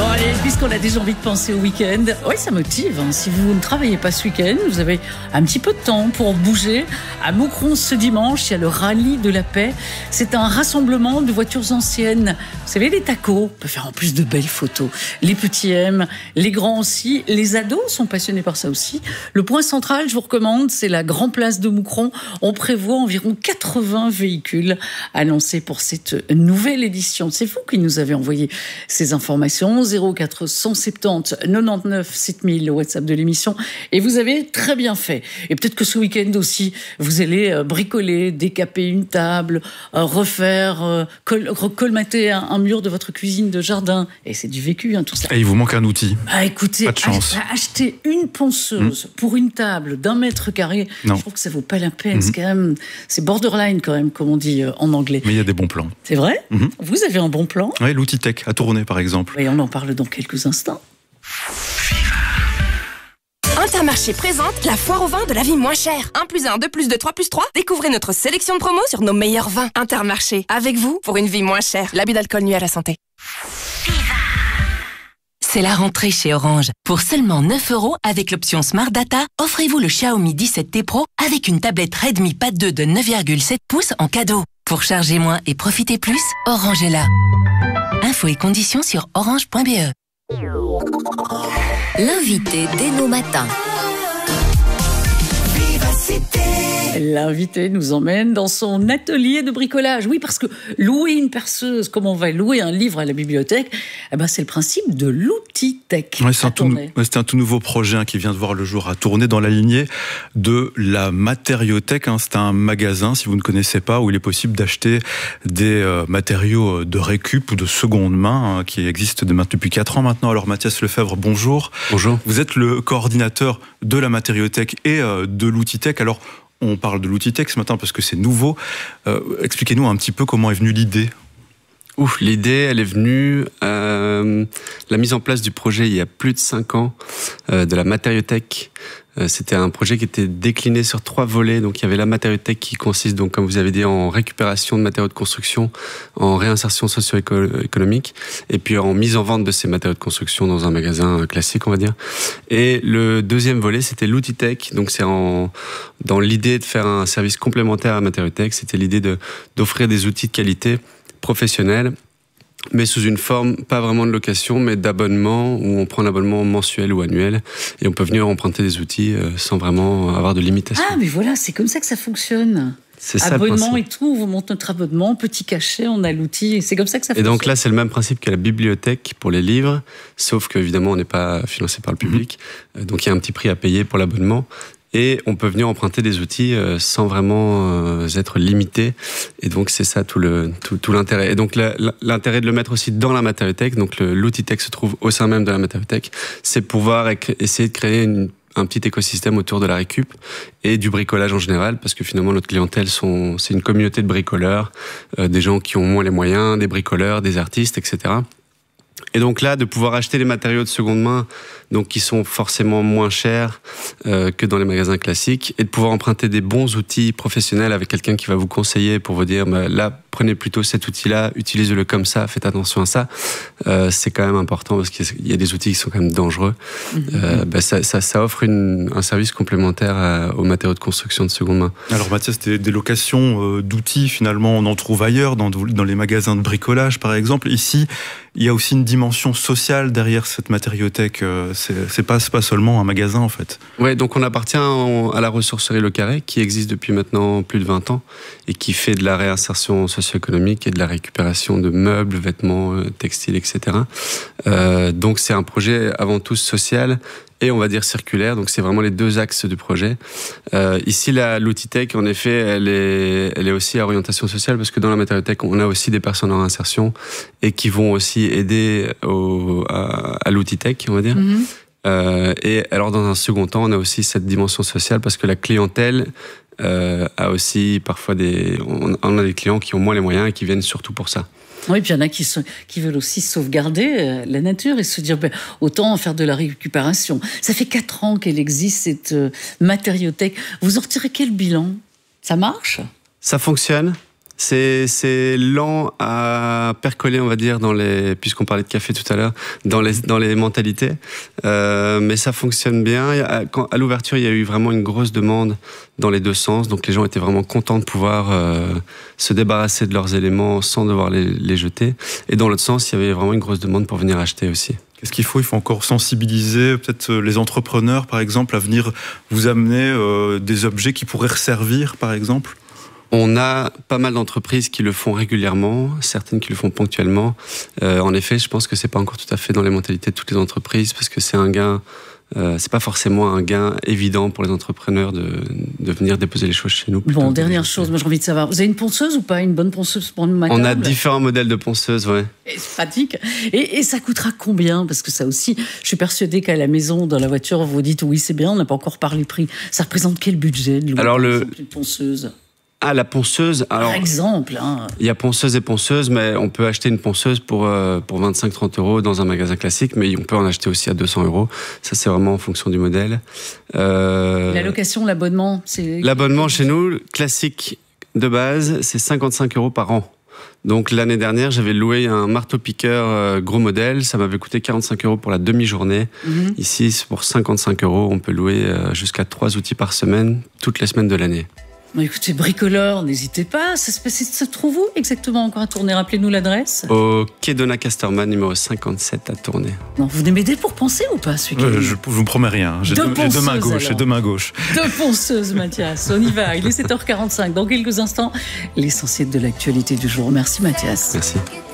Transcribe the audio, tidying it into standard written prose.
Allez, puisqu'on a déjà envie de penser au week-end, oui, ça motive. Si vous ne travaillez pas ce week-end, vous avez un petit peu de temps pour bouger. À Moucron, ce dimanche, il y a le rallye de la paix. C'est un rassemblement de voitures anciennes. Vous savez, les tacos, on peut faire en plus de belles photos. Les petits aiment, les grands aussi. Les ados sont passionnés par ça aussi. Le point central, je vous recommande, c'est la Grand Place de Moucron. On prévoit environ 80 véhicules annoncés pour cette nouvelle édition. C'est vous qui nous avez envoyé ces informations. 0470 99 7000, le WhatsApp de l'émission. Et vous avez très bien fait. Et peut-être que ce week-end aussi, vous allez bricoler, décaper une table, refaire, colmater un mur de votre cuisine de jardin. Et c'est du vécu, tout ça. Et il vous manque un outil. Écoutez, pas de chance. Acheter une ponceuse pour une table d'1 mètre carré, je trouve que ça vaut pas la peine. C'est borderline quand même, comme on dit en anglais. Mais il y a des bons plans. C'est vrai ? Vous avez un bon plan ? Oui, l'outil tech à tourner par exemple. Et on en parle dans quelques instants. Intermarché présente la foire au vin de la vie moins chère. 1+1, 2+2, 3+3. Découvrez notre sélection de promos sur nos meilleurs vins. Intermarché, avec vous pour une vie moins chère. L'abus d'alcool nuit à la santé. C'est la rentrée chez Orange. Pour seulement 9 € avec l'option Smart Data, offrez-vous le Xiaomi 17T Pro avec une tablette Redmi Pad 2 de 9,7 pouces en cadeau. Pour charger moins et profiter plus, Orange est là. Infos et conditions sur orange.be. L'invité d'Eno Matin. L'invité nous emmène dans son atelier de bricolage. Oui, parce que louer une perceuse, comme on va louer un livre à la bibliothèque, c'est le principe de l'outil tech. Ouais, c'est un tout nouveau projet qui vient de voir le jour à Tournai dans la lignée de la Matériothèque. C'est un magasin, si vous ne connaissez pas, où il est possible d'acheter des matériaux de récup ou de seconde main qui existent depuis 4 ans maintenant. Alors Mathias Lefebvre, bonjour. Bonjour. Vous êtes le coordinateur de la Matériothèque et de l'outil tech. Alors, on parle de l'outil tech ce matin parce que c'est nouveau. Expliquez-nous un petit peu comment est venue l'idée. L'idée, elle est venue, la mise en place du projet il y a plus de 5 ans, de la Matériothèque. C'était un projet qui était décliné sur 3 volets. Donc il y avait la Matériothèque qui consiste, donc, comme vous avez dit, en récupération de matériaux de construction, en réinsertion socio-économique, et puis en mise en vente de ces matériaux de construction dans un magasin classique, on va dire. Et le deuxième volet, c'était l'outil tech. Donc c'est dans l'idée de faire un service complémentaire à Matériothèque. C'était l'idée d'offrir des outils de qualité professionnels, mais sous une forme, pas vraiment de location, mais d'abonnement, où on prend un abonnement mensuel ou annuel, et on peut venir emprunter des outils sans vraiment avoir de limitation. Mais voilà, c'est comme ça que ça fonctionne. C'est ça, abonnement et tout, on vous monte notre abonnement, petit cachet, on a l'outil, et c'est comme ça que ça fonctionne. Et donc là, c'est le même principe que la bibliothèque pour les livres, sauf qu'évidemment, on n'est pas financé par le public, donc il y a un petit prix à payer pour l'abonnement. Et on peut venir emprunter des outils sans vraiment être limité. Et donc, c'est ça tout l'intérêt. Et donc, l'intérêt de le mettre aussi dans la Matériothèque, donc l'outil tech se trouve au sein même de la Matériothèque, c'est pouvoir essayer de créer un petit écosystème autour de la récup et du bricolage en général, parce que finalement, notre clientèle, c'est une communauté de bricoleurs, des gens qui ont moins les moyens, des bricoleurs, des artistes, etc. Et donc là, de pouvoir acheter des matériaux de seconde main, donc qui sont forcément moins chers que dans les magasins classiques, et de pouvoir emprunter des bons outils professionnels avec quelqu'un qui va vous conseiller pour vous dire là, prenez plutôt cet outil-là, utilisez-le comme ça, faites attention à ça. C'est quand même important parce qu'il y a des outils qui sont quand même dangereux. Ça offre un service complémentaire aux matériaux de construction de seconde main. Alors Mathias, des locations d'outils, finalement, on en trouve ailleurs, dans les magasins de bricolage par exemple. Ici, il y a aussi une dimension sociale derrière cette Matériothèque. C'est pas seulement un magasin en fait. Ouais, donc on appartient à la ressourcerie Le Carré qui existe depuis maintenant plus de 20 ans et qui fait de la réinsertion socio-économique et de la récupération de meubles, vêtements, textiles, etc. Donc c'est un projet avant tout social et on va dire circulaire, donc c'est vraiment les 2 axes du projet. Ici, l'outil tech, en effet, elle est aussi à orientation sociale, parce que dans la Matériothèque, on a aussi des personnes en insertion et qui vont aussi aider à l'outil tech, on va dire. Et alors, dans un second temps, on a aussi cette dimension sociale, parce que la clientèle a aussi parfois on a des clients qui ont moins les moyens et qui viennent surtout pour ça. Oui, puis il y en a qui veulent aussi sauvegarder la nature et se dire autant en faire de la récupération. Ça fait 4 ans qu'elle existe, cette Matériothèque. Vous en retirez quel bilan ? Ça marche ? Ça fonctionne. C'est lent à percoler, on va dire, puisqu'on parlait de café tout à l'heure, dans les mentalités. Mais ça fonctionne bien. À l'ouverture, il y a eu vraiment une grosse demande dans les deux sens. Donc les gens étaient vraiment contents de pouvoir se débarrasser de leurs éléments sans devoir les jeter. Et dans l'autre sens, il y avait vraiment une grosse demande pour venir acheter aussi. Qu'est-ce qu'il faut ? Il faut encore sensibiliser peut-être les entrepreneurs, par exemple, à venir vous amener des objets qui pourraient resservir, par exemple ? On a pas mal d'entreprises qui le font régulièrement, certaines qui le font ponctuellement. En effet, je pense que c'est pas encore tout à fait dans les mentalités de toutes les entreprises, parce que c'est un gain. C'est pas forcément un gain évident pour les entrepreneurs de venir déposer les choses chez nous. Bon, dernière chose, moi j'ai envie de savoir, vous avez une ponceuse ou pas? Une bonne ponceuse pour ma table? On a différents modèles de ponceuses, ouais. Et c'est pratique. Et ça coûtera combien? Parce que ça aussi, je suis persuadée qu'à la maison, dans la voiture, vous dites oui, c'est bien, on n'a pas encore parlé prix. Ça représente quel budget de louer, par exemple, une ponceuse? Ah, la ponceuse. Alors, par exemple. Il y a ponceuse et ponceuse, mais on peut acheter une ponceuse pour 25-30 € dans un magasin classique, mais on peut en acheter aussi à 200 €. Ça, c'est vraiment en fonction du modèle. La location, l'abonnement, c'est... L'abonnement chez nous, classique de base, c'est 55 € par an. Donc l'année dernière, j'avais loué un marteau-piqueur gros modèle. Ça m'avait coûté 45 € pour la demi-journée. Ici, c'est pour 55 €. On peut louer jusqu'à 3 outils par semaine, toutes les semaines de l'année. Bon, écoutez, bricoleur, n'hésitez pas. Ça se trouve où exactement encore à Tournai? Rappelez-nous l'adresse. Au quai Donat Casterman, numéro 57 à Tournai. Non, vous venez m'aider pour penser ou pas, ce week-end? Je vous promets rien. J'ai deux mains gauches et deux mains gauches. Deux ponceuses, Mathias. On y va. Il est 7h45. Dans quelques instants, l'essentiel de l'actualité du jour. Merci, Mathias. Merci.